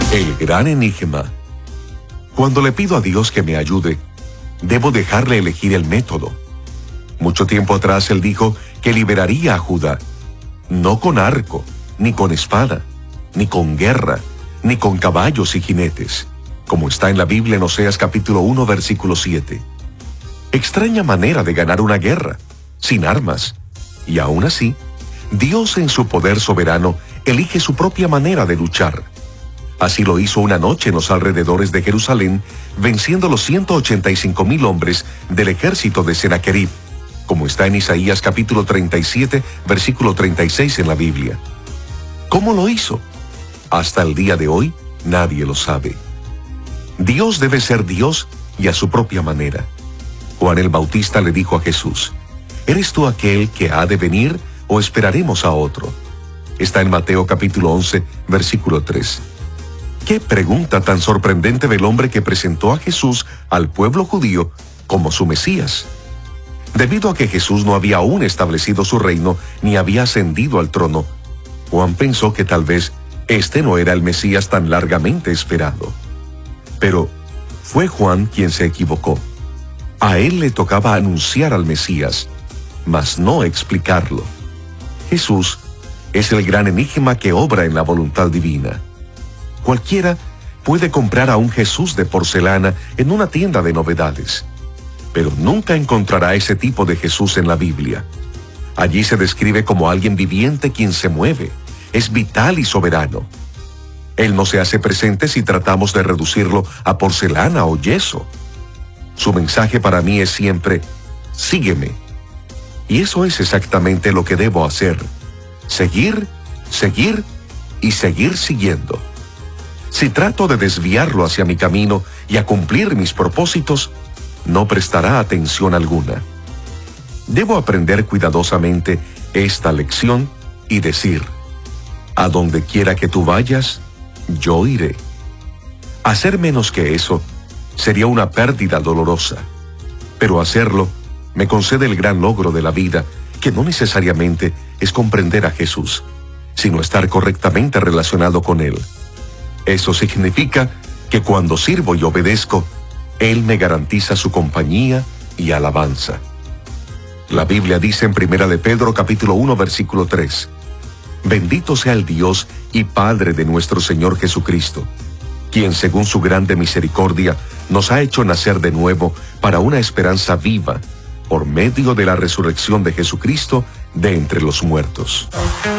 El gran enigma. Cuando le pido a Dios que me ayude, debo dejarle elegir el método. Mucho tiempo atrás Él dijo que liberaría a Judá, no con arco, ni con espada, ni con guerra, ni con caballos y jinetes, como está en la Biblia en Oseas capítulo 1, versículo 7. Extraña manera de ganar una guerra, sin armas, y aún así, Dios en su poder soberano elige su propia manera de luchar. Así lo hizo una noche en los alrededores de Jerusalén, venciendo los 185,000 hombres del ejército de Sennacherib, como está en Isaías capítulo 37, versículo 36 en la Biblia. ¿Cómo lo hizo? Hasta el día de hoy, nadie lo sabe. Dios debe ser Dios y a su propia manera. Juan el Bautista le dijo a Jesús: ¿eres tú aquel que ha de venir o esperaremos a otro? Está en Mateo capítulo 11, versículo 3. ¡Qué pregunta tan sorprendente del hombre que presentó a Jesús al pueblo judío como su Mesías! Debido a que Jesús no había aún establecido su reino ni había ascendido al trono, Juan pensó que tal vez este no era el Mesías tan largamente esperado. Pero fue Juan quien se equivocó. A él le tocaba anunciar al Mesías, mas no explicarlo. Jesús es el gran enigma que obra en la voluntad divina. Cualquiera puede comprar a un Jesús de porcelana en una tienda de novedades, pero nunca encontrará ese tipo de Jesús en la Biblia. Allí se describe como alguien viviente quien se mueve, es vital y soberano. Él no se hace presente si tratamos de reducirlo a porcelana o yeso. Su mensaje para mí es siempre: sígueme. Y eso es exactamente lo que debo hacer: seguir, seguir y seguir siguiendo. Si trato de desviarlo hacia mi camino y a cumplir mis propósitos, no prestará atención alguna. Debo aprender cuidadosamente esta lección y decir: a donde quiera que tú vayas, yo iré. Hacer menos que eso sería una pérdida dolorosa, pero hacerlo me concede el gran logro de la vida, que no necesariamente es comprender a Jesús, sino estar correctamente relacionado con Él. Eso significa que cuando sirvo y obedezco, Él me garantiza su compañía y alabanza. La Biblia dice en 1 de Pedro capítulo 1, versículo 3: bendito sea el Dios y Padre de nuestro Señor Jesucristo, quien según su grande misericordia nos ha hecho nacer de nuevo para una esperanza viva, por medio de la resurrección de Jesucristo de entre los muertos.